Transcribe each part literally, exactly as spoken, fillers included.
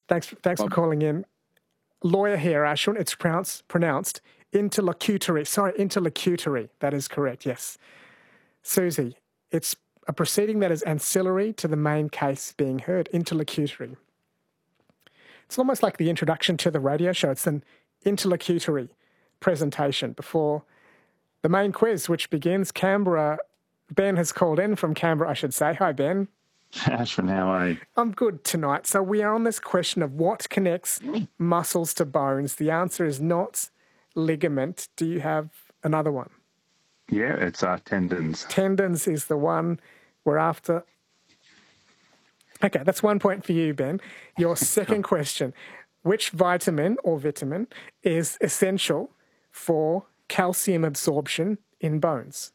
Thanks, thanks for calling in. Lawyer here, Ashwin. It's pronounced, pronounced interlocutory. Sorry, interlocutory. That is correct, yes. Susie, it's a proceeding that is ancillary to the main case being heard, interlocutory. It's almost like the introduction to the radio show. It's an interlocutory presentation before the main quiz, which begins. Canberra, Ben has called in from Canberra, I should say. Hi, Ben. Ashwin, how are you? I'm good tonight. So we are on this question of what connects muscles to bones. The answer is not ligament. Do you have another one? Yeah, it's uh, tendons. Tendons is the one we're after. Okay, that's one point for you, Ben. Your second question. Which vitamin or vitamin is essential for calcium absorption in bones?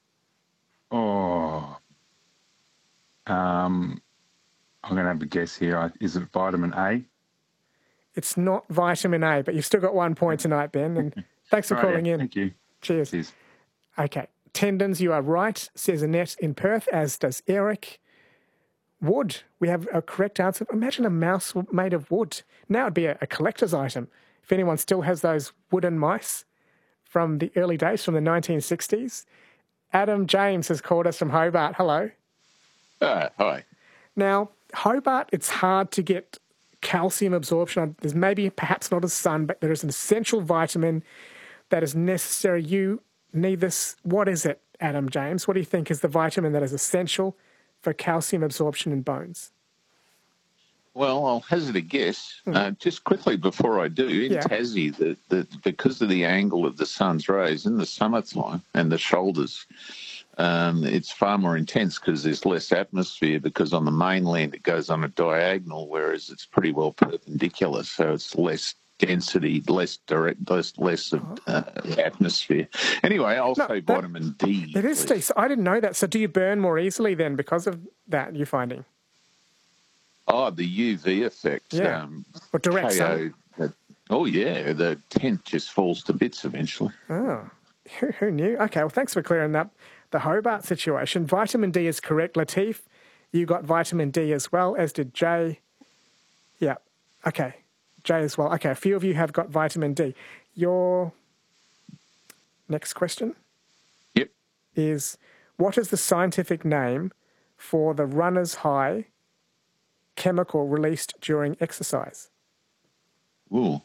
Oh, um, I'm going to have a guess here. Is it vitamin A? It's not vitamin A, but you've still got one point tonight, Ben, and thanks for Right, calling yeah. in. Thank you. Cheers. Cheers. Okay, tendons, you are right, says Annette in Perth, as does Eric. Wood, we have a correct answer. Imagine a mouse made of wood. Now it'd be a, a collector's item. If anyone still has those wooden mice from the early days, from the nineteen sixties. Adam James has called us from Hobart. Hello. Uh, hi. Now, Hobart, it's hard to get calcium absorption. There's maybe perhaps not a sun, but there is an essential vitamin that is necessary. You need this. What is it, Adam James? What do you think is the vitamin that is essential for calcium absorption in bones? Well, I'll hazard a guess. Mm. Uh, just quickly before I do, in yeah. Tassie, the, the, because of the angle of the sun's rays in the summertime and the shoulders, um, it's far more intense because there's less atmosphere, because on the mainland it goes on a diagonal, whereas it's pretty well perpendicular, so it's less density, less direct, less less of uh, atmosphere. Anyway, I'll no, say that, vitamin D. It is, Steve. So I didn't know that. So do you burn more easily then because of that, you're finding? Oh, the U V effect. Yeah. Um, or direct sun. Oh, yeah. The tent just falls to bits eventually. Oh, who, who knew? Okay, well, thanks for clearing up the Hobart situation. Vitamin D is correct. Latif, you got vitamin D as well, as did Jay. Yeah, okay. Jay as well. Okay, a few of you have got vitamin D. Your next question yep. is, what is the scientific name for the runner's high chemical released during exercise? Ooh.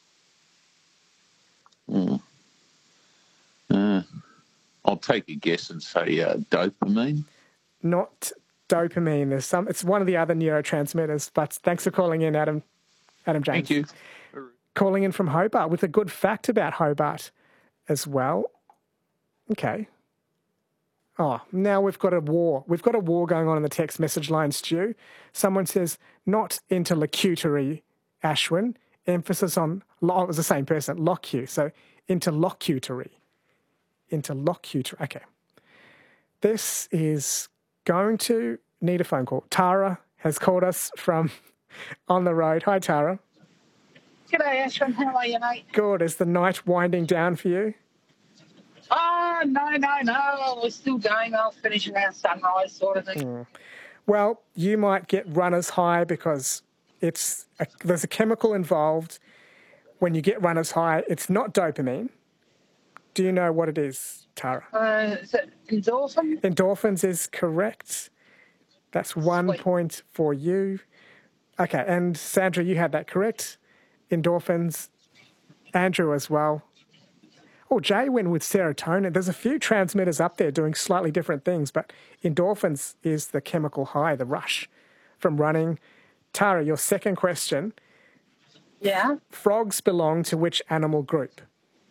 Ooh. Uh, I'll take a guess and say uh, dopamine. Not dopamine. There's some. It's one of the other neurotransmitters. But thanks for calling in, Adam. Adam James. Thank you. Calling in from Hobart with a good fact about Hobart as well. Okay. Oh, now we've got a war. We've got a war going on in the text message line, Stu. Someone says, not interlocutory, Ashwin. Emphasis on, oh, it was the same person, locu. So interlocutory. Interlocutory. Okay. This is going to need a phone call. Tara has called us from on the road. Hi, Tara. G'day, Ashwin. How are you, mate? Good. Is the night winding down for you? Oh, no, no, no. We're still going. I'll finish around sunrise sort of thing. Mm. Well, you might get runner's high because it's a, there's a chemical involved when you get runner's high. It's not dopamine. Do you know what it is, Tara? Uh, is it endorphin? Endorphins is correct. That's one Sweet. point for you. Okay, and Sandra, you had that correct. Endorphins. Andrew as well. Oh, Jay went with serotonin. There's a few transmitters up there doing slightly different things, but endorphins is the chemical high, the rush from running. Tara, your second question. Yeah? Frogs belong to which animal group?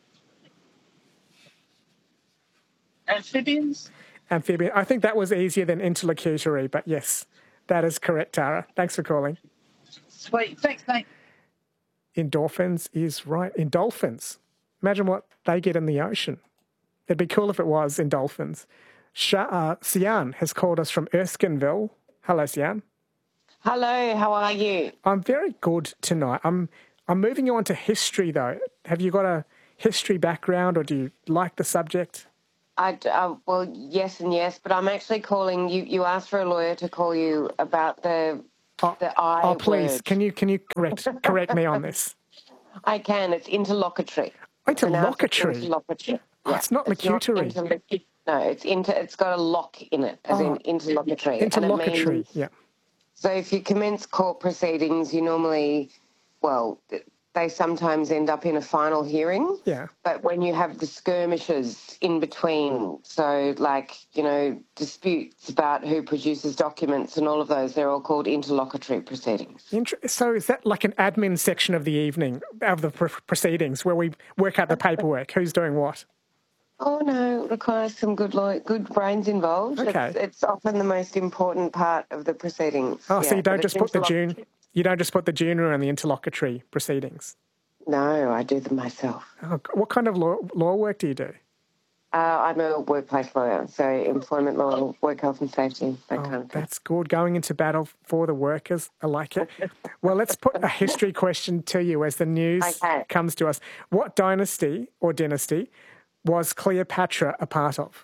Amphibians? Amphibian. I think that was easier than interlocutory, but yes, that is correct, Tara. Thanks for calling. Sweet. Thanks, mate. Endorphins is right. Endorphins. Imagine what they get in the ocean. It'd be cool if it was endorphins. Sha- uh, Sian has called us from Erskineville. Hello, Sian. Hello, how are you? I'm very good tonight. I'm I'm moving you on to history, though. Have you got a history background, or do you like the subject? I, uh, well, yes and yes, but I'm actually calling you. You asked for a lawyer to call you about the Oh, The I oh please, word. can you can you correct correct me on this? I can. It's interlocutory. Pronounced Interlocutory. Interlocutory. Oh, Yeah. it's not It's not locutory. interlocutory. No, it's inter. It's got a lock in it, as Oh, in interlocutory. Interlocutory. And it means, Yeah. so if you commence court proceedings, you normally, well, they sometimes end up in a final hearing. Yeah. But when you have the skirmishes in between, so like, you know, disputes about who produces documents and all of those, they're all called interlocutory proceedings. Inter- so is that like an admin section of the evening, of the pr- proceedings, where we work out the paperwork? Who's doing what? Oh, no, it requires some good law- good brains involved. Okay. It's, it's often the most important part of the proceedings. Oh, yeah, so you don't but just it's put the interlocutory. jun- you don't just put the junior in the interlocutory proceedings. No, I do them myself. Oh, what kind of law, law work do you do? Uh, I'm a workplace lawyer, so employment law, work health and safety, that Oh, kind of thing. that's good. Going into battle for the workers. I like it. Well, let's put a history question to you as the news Okay. comes to us. What dynasty or dynasty was Cleopatra a part of?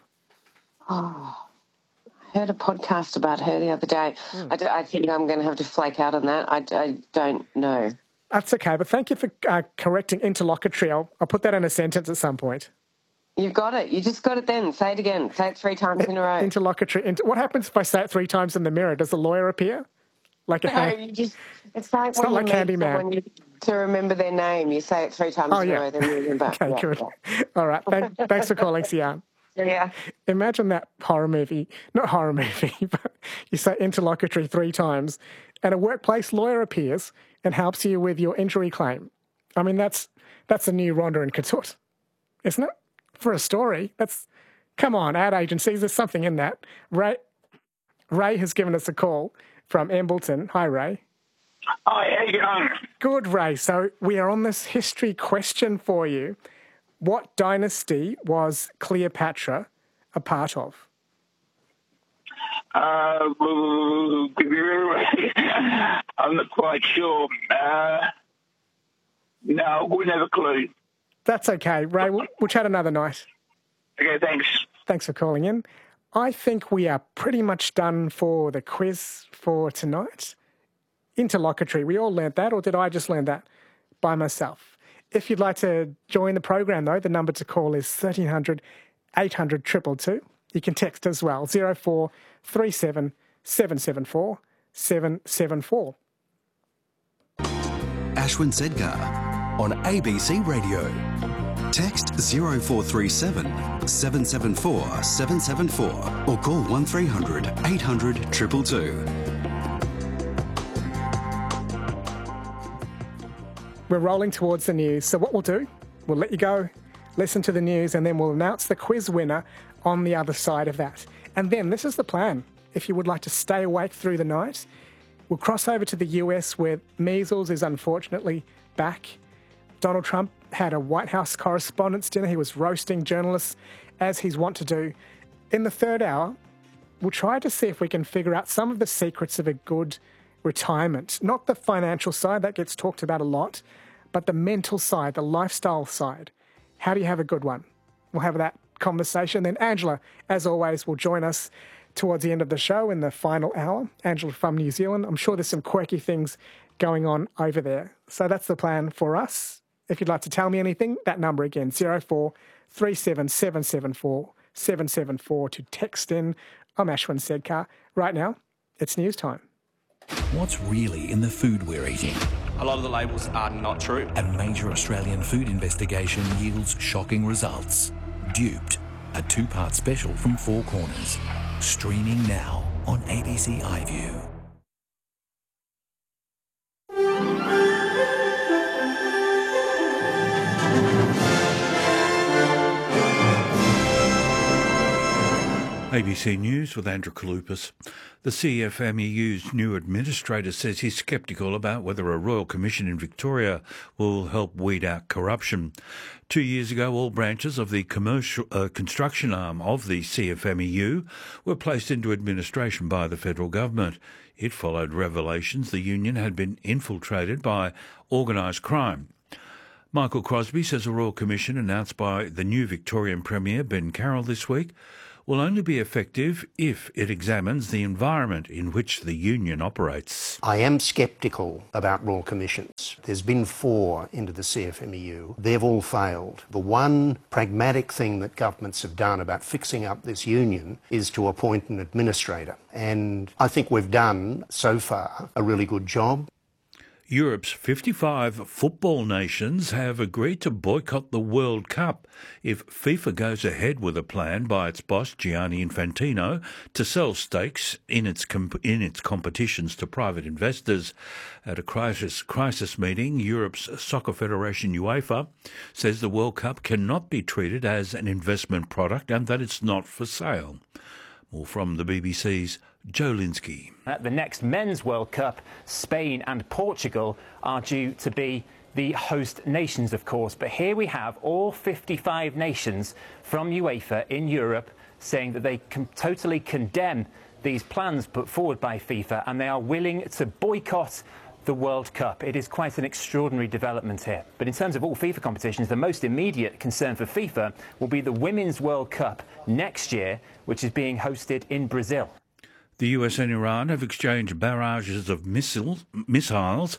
Oh, I heard a podcast about her the other day. Hmm. I, do, I think I'm going to have to flake out on that. I, I don't know. That's okay, but thank you for uh, correcting interlocutory. I'll, I'll put that in a sentence at some point. You've got it. You just got it then. Say it again. Say it three times in a row. Interlocutory. Inter- what happens if I say it three times in the mirror? Does the lawyer appear? Like a No, hand? you just, it's like It's when not you like meet Handyman. someone you, to remember their name. You say it three times Oh, in yeah. a row, then you remember. Okay, yeah, good. All right. Thank, thanks for calling, Sian. Yeah. yeah. Imagine that horror movie, not horror movie, but you say interlocutory three times and a workplace lawyer appears and helps you with your injury claim. I mean, that's that's a new Rhonda and Katut, isn't it? For a story. That's, come on, ad agencies, there's something in that. Ray, Ray has given us a call from Embleton. Hi, Ray. Hi, how you going? Good, Ray. So we are on this history question for you. What dynasty was Cleopatra a part of? Uh, I'm not quite sure. Uh, no, we never clue. That's okay, Ray. We'll, we'll chat another night. Okay, thanks. Thanks for calling in. I think we are pretty much done for the quiz for tonight. Interlocutory, we all learnt that, or did I just learn that by myself? If you'd like to join the program, though, the number to call is thirteen hundred, eight hundred, two two two. You can text as well, zero four three seven, seven seven four, seven seven four. Ashwin Sedgar on A B C Radio. Text zero four three seven, seven seven four, seven seven four or call one three hundred, eight hundred, two two two. We're rolling towards the news. So what we'll do, we'll let you go, listen to the news, and then we'll announce the quiz winner on the other side of that. And then this is the plan. If you would like to stay awake through the night, we'll cross over to the U S where measles is unfortunately back. Donald Trump had a White House Correspondents' Dinner. He was roasting journalists, as he's wont to do. In the third hour, we'll try to see if we can figure out some of the secrets of a good retirement. Not the financial side, that gets talked about a lot, but the mental side, the lifestyle side. How do you have a good one? We'll have that conversation. Then Angela, as always, will join us towards the end of the show in the final hour. Angela from New Zealand. I'm sure there's some quirky things going on over there. So that's the plan for us. If you'd like to tell me anything, that number again, zero four three seven, seven seven four, seven seven four to text in. I'm Ashwin Sedkar. Right now, it's news time. What's really in the food we're eating? A lot of the labels are not true. A major Australian food investigation yields shocking results. Duped, a two-part special from Four Corners. Streaming now on A B C iView. A B C News with Andrew Kalupas. The C F M E U's new administrator says he's sceptical about whether a royal commission in Victoria will help weed out corruption. Two years ago, all branches of the commercial uh, construction arm of the C F M E U were placed into administration by the federal government. It followed revelations the union had been infiltrated by organised crime. Michael Crosby says a royal commission announced by the new Victorian Premier Ben Carroll this week will only be effective if it examines the environment in which the union operates. I am sceptical about Royal Commissions. There's been four into the C F M E U. They've all failed. The one pragmatic thing that governments have done about fixing up this union is to appoint an administrator. And I think we've done, so far, a really good job. Europe's fifty-five football nations have agreed to boycott the World Cup if FIFA goes ahead with a plan by its boss Gianni Infantino to sell stakes in its comp- in its competitions to private investors. At a crisis crisis meeting, Europe's soccer federation UEFA says the World Cup cannot be treated as an investment product and that it's not for sale. More from the B B C's Joe Linsky. At the next Men's World Cup, Spain and Portugal are due to be the host nations, of course. But here we have all fifty-five nations from UEFA in Europe saying that they can totally condemn these plans put forward by FIFA and they are willing to boycott the World Cup. It is quite an extraordinary development here. But in terms of all FIFA competitions, the most immediate concern for FIFA will be the Women's World Cup next year, which is being hosted in Brazil. The U S and Iran have exchanged barrages of missiles, missiles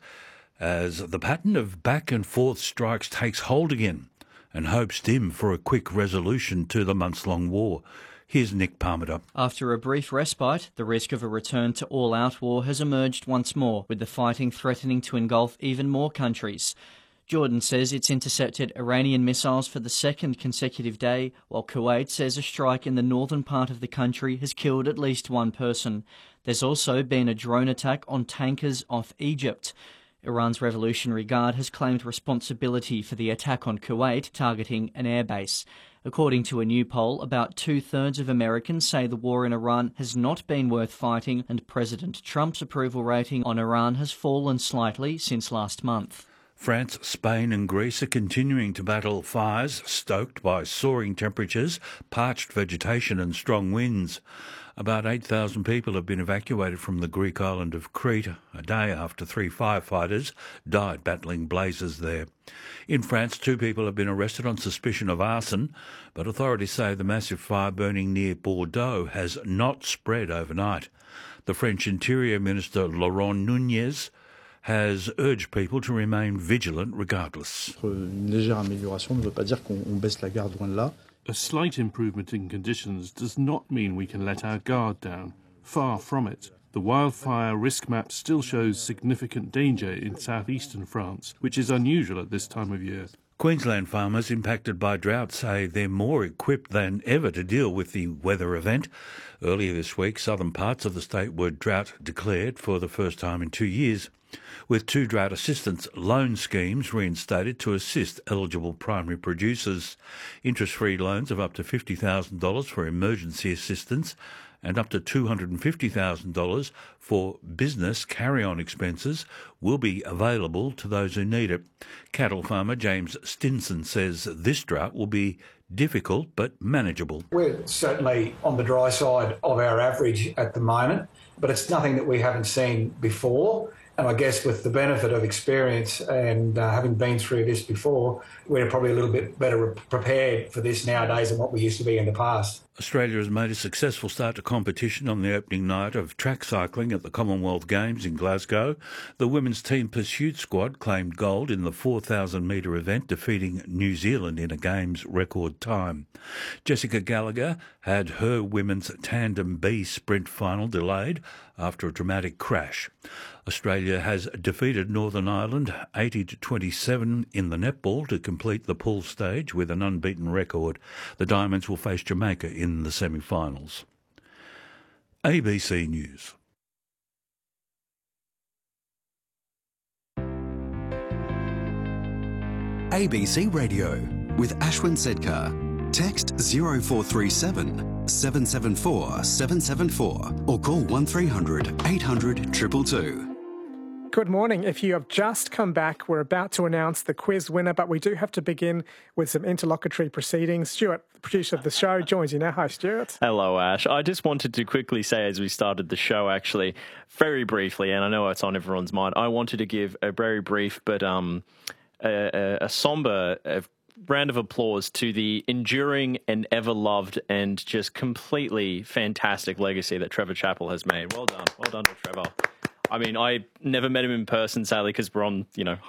as the pattern of back-and-forth strikes takes hold again and hopes dim for a quick resolution to the months-long war. Here's Nick Parmenter. After a brief respite, the risk of a return to all-out war has emerged once more, with the fighting threatening to engulf even more countries. Jordan says it's intercepted Iranian missiles for the second consecutive day, while Kuwait says a strike in the northern part of the country has killed at least one person. There's also been a drone attack on tankers off Egypt. Iran's Revolutionary Guard has claimed responsibility for the attack on Kuwait, targeting an airbase. According to a new poll, about two-thirds of Americans say the war in Iran has not been worth fighting, and President Trump's approval rating on Iran has fallen slightly since last month. France, Spain and Greece are continuing to battle fires stoked by soaring temperatures, parched vegetation and strong winds. About eight thousand people have been evacuated from the Greek island of Crete a day after three firefighters died battling blazes there. In France, two people have been arrested on suspicion of arson, but authorities say the massive fire burning near Bordeaux has not spread overnight. The French Interior Minister Laurent Nunez has urged people to remain vigilant regardless. A slight improvement in conditions does not mean we can let our guard down. Far from it. The wildfire risk map still shows significant danger in southeastern France, which is unusual at this time of year. Queensland farmers impacted by drought say they're more equipped than ever to deal with the weather event. Earlier this week, southern parts of the state were drought declared for the first time in two years, with two drought assistance loan schemes reinstated to assist eligible primary producers. Interest-free loans of up to fifty thousand dollars for emergency assistance and up to two hundred fifty thousand dollars for business carry-on expenses will be available to those who need it. Cattle farmer James Stinson says this drought will be difficult but manageable. We're certainly on the dry side of our average at the moment, but it's nothing that we haven't seen before. And I guess with the benefit of experience and uh, having been through this before, we're probably a little bit better prepared for this nowadays than what we used to be in the past. Australia has made a successful start to competition on the opening night of track cycling at the Commonwealth Games in Glasgow. The women's team pursuit squad claimed gold in the four thousand metre event, defeating New Zealand in a Games record time. Jessica Gallagher had her women's tandem B sprint final delayed after a dramatic crash. Australia has defeated Northern Ireland eighty to twenty-seven in the netball to complete the pool stage with an unbeaten record. The Diamonds will face Jamaica in the semi-finals. A B C News. A B C Radio with Ashwin Sedkar. Text zero four three seven, seven seven four, seven seven four or call one three hundred, eight hundred, two two two. Good morning. If you have just come back, we're about to announce the quiz winner, but we do have to begin with some interlocutory proceedings. Stuart, the producer of the show, joins you now. Hi, Stuart. Hello, Ash. I just wanted to quickly say, as we started the show, actually, very briefly, and I know it's on everyone's mind, I wanted to give a very brief but um, a, a, a somber, a round of applause to the enduring and ever-loved and just completely fantastic legacy that Trevor Chappell has made. Well done. Well done to Trevor. I mean, I never met him in person, sadly, because we're on, you know,